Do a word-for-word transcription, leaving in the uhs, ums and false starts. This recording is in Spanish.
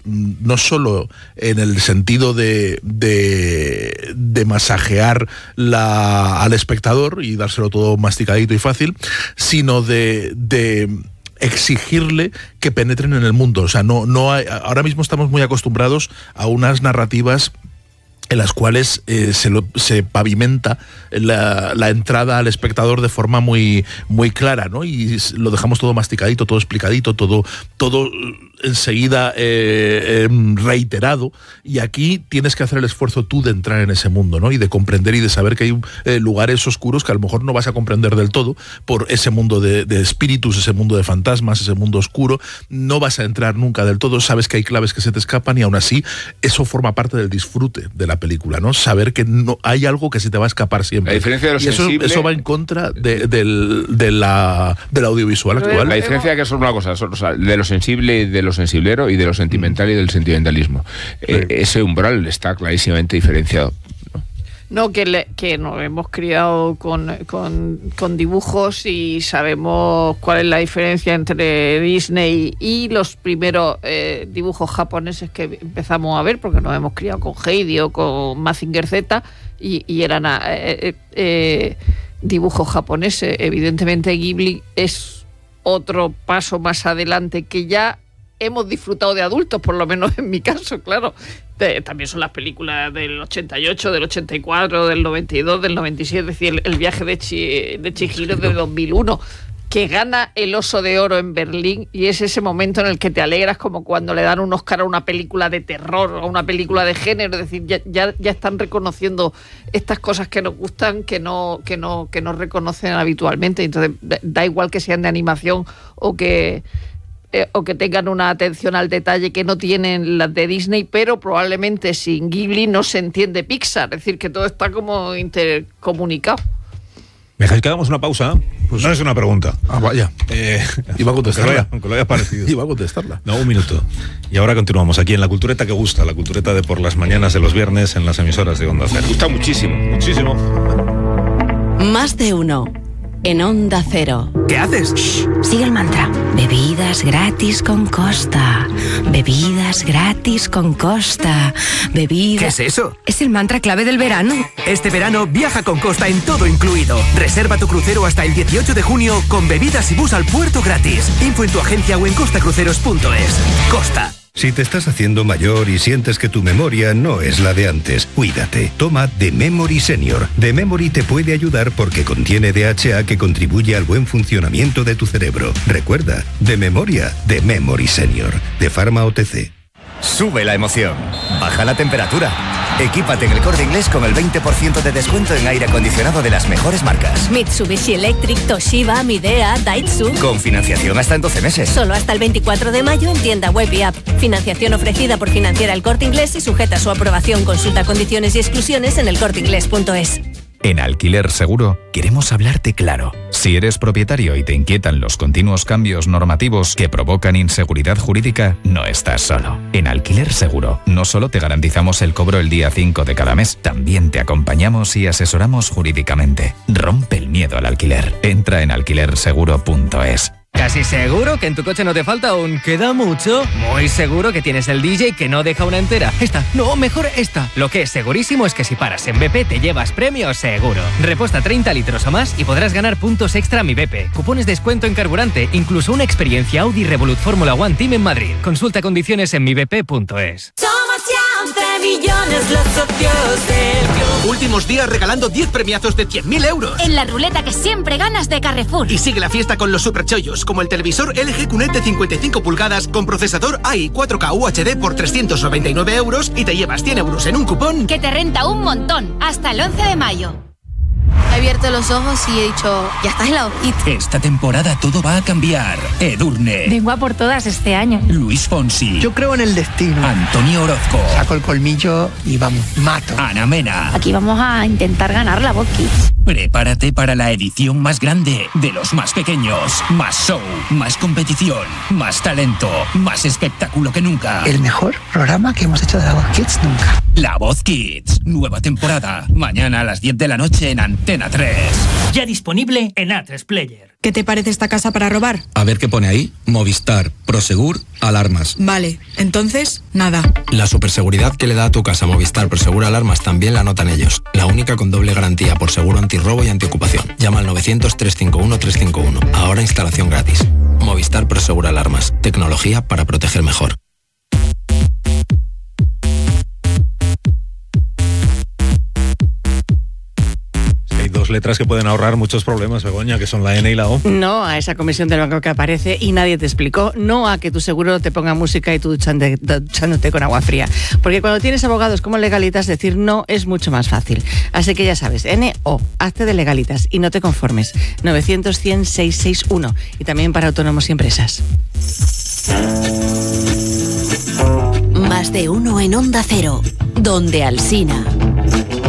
no solo en el sentido de, de, de masajear la, al espectador y dárselo todo masticadito y fácil, sino de... de exigirle que penetren en el mundo. O sea, no, no hay, ahora mismo estamos muy acostumbrados a unas narrativas en las cuales eh, se, lo, se pavimenta la, la entrada al espectador de forma muy, muy clara, ¿no? Y lo dejamos todo masticadito, todo explicadito, todo, todo enseguida eh, eh, reiterado, y aquí tienes que hacer el esfuerzo tú de entrar en ese mundo, ¿no? Y de comprender y de saber que hay eh, lugares oscuros que a lo mejor no vas a comprender del todo por ese mundo de, de espíritus, ese mundo de fantasmas, ese mundo oscuro. No vas a entrar nunca del todo, sabes que hay claves que se te escapan, y aún así eso forma parte del disfrute de la película, ¿no? Saber que no hay algo que se te va a escapar siempre. La diferencia de lo y eso, sensible... eso va en contra de, del, de la, del audiovisual actual. La diferencia es que son una cosa, son, o sea, de lo sensible y de lo sensiblero, y de lo sentimental y del sentimentalismo. Sí. Eh, ese umbral está clarísimamente diferenciado. No, que, le, que nos hemos criado con, con, con dibujos y sabemos cuál es la diferencia entre Disney y los primeros eh, dibujos japoneses que empezamos a ver, porque nos hemos criado con Heidi o con Mazinger Z, y, y eran eh, eh, eh, dibujos japoneses. Evidentemente Ghibli es otro paso más adelante que ya hemos disfrutado de adultos, por lo menos en mi caso, claro. De, también son las películas del ochenta y ocho, del ochenta y cuatro, del noventa y dos, del noventa y siete, es decir, el, el viaje de, Chi, de Chihiro de dos mil uno, que gana el Oso de Oro en Berlín, y es ese momento en el que te alegras como cuando le dan un Oscar a una película de terror o a una película de género. Es decir, ya, ya, ya están reconociendo estas cosas que nos gustan, que no, que no, que no reconocen habitualmente. Entonces, da igual que sean de animación o que... Eh, o que tengan una atención al detalle que no tienen las de Disney, pero probablemente sin Ghibli no se entiende Pixar, es decir, que todo está como intercomunicado. ¿Me dejáis que hagamos una pausa? Pues no es una pregunta. Ah, vaya. Eh, Iba a contestarla. Aunque lo haya parecido. Iba a contestarla. No, un minuto. Y ahora continuamos aquí en la cultureta que gusta, la cultureta de por las mañanas de los viernes en las emisoras de Onda Cero. Me gusta muchísimo. Muchísimo. Más de uno. En Onda Cero. ¿Qué haces? Shh, sigue el mantra. Bebidas gratis con Costa. Bebidas gratis con Costa. Bebidas... ¿Qué es eso? Es el mantra clave del verano. Este verano viaja con Costa en todo incluido. Reserva tu crucero hasta el dieciocho de junio con bebidas y bus al puerto gratis. Info en tu agencia o en costacruceros punto es. Costa. Si te estás haciendo mayor y sientes que tu memoria no es la de antes, cuídate. Toma The Memory Senior. The Memory te puede ayudar porque contiene D H A que contribuye al buen funcionamiento de tu cerebro. Recuerda, de memoria, The Memory Senior. De Pharma O T C. Sube la emoción. Baja la temperatura. Equípate en El Corte Inglés con el veinte por ciento de descuento en aire acondicionado de las mejores marcas. Mitsubishi Electric, Toshiba, Midea, Daitsu. Con financiación hasta en doce meses. Solo hasta el veinticuatro de mayo en tienda web y app. Financiación ofrecida por Financiera El Corte Inglés y sujeta a su aprobación. Consulta condiciones y exclusiones en el corte inglés punto es. En Alquiler Seguro queremos hablarte claro. Si eres propietario y te inquietan los continuos cambios normativos que provocan inseguridad jurídica, no estás solo. En Alquiler Seguro no solo te garantizamos el cobro el día cinco de cada mes, también te acompañamos y asesoramos jurídicamente. Rompe el miedo al alquiler. Entra en alquiler seguro punto es. ¿Casi seguro que en tu coche no te falta un queda mucho? Muy seguro que tienes el D J que no deja una entera. Esta, no, mejor esta. Lo que es segurísimo es que si paras en B P te llevas premio seguro. Reposta treinta litros o más y podrás ganar puntos extra Mi B P, cupones de descuento en carburante, incluso una experiencia Audi Revolut Fórmula One Team en Madrid. Consulta condiciones en mi b p punto es. Somos ya once millones los socios del club. Últimos días regalando diez premiazos de cien mil euros. En la ruleta que siempre ganas de Carrefour. Y sigue la fiesta con los superchollos, como el televisor L G Q N E T de cincuenta y cinco pulgadas con procesador A I cuatro K U H D por trescientos noventa y nueve euros y te llevas cien euros en un cupón que te renta un montón. Hasta el once de mayo. He abierto los ojos y he dicho, ya estás en la hojita. Esta temporada todo va a cambiar. Edurne. Vengo a por todas este año. Luis Fonsi. Yo creo en el destino. Antonio Orozco. Saco el colmillo y vamos, mato. Ana Mena. Aquí vamos a intentar ganar la Voz Kids. Prepárate para la edición más grande de los más pequeños. Más show, más competición, más talento, más espectáculo que nunca. El mejor programa que hemos hecho de la Voz Kids nunca. La Voz Kids, nueva temporada. Mañana a las diez de la noche en Antena tres. Ya disponible en A tres Player. ¿Qué te parece esta casa para robar? A ver qué pone ahí. Movistar, Prosegur, alarmas. Vale, entonces, nada. La superseguridad que le da a tu casa Movistar Prosegur Alarmas también la notan ellos. La única con doble garantía por seguro antirrobo y antiocupación. Llama al novecientos, trescientos cincuenta y uno, trescientos cincuenta y uno. Ahora instalación gratis. Movistar Prosegur Alarmas. Tecnología para proteger mejor. Hay dos letras que pueden ahorrar muchos problemas, Begoña, que son la N y la O. No a esa comisión del banco que aparece y nadie te explicó. No a que tu seguro te ponga música y tú duchándote, duchándote con agua fría. Porque cuando tienes abogados como Legalitas, decir no es mucho más fácil. Así que ya sabes, N O, hazte de Legalitas y no te conformes. novecientos, cien, seiscientos sesenta y uno. Y también para autónomos y empresas. Más de uno en Onda Cero, donde Alsina.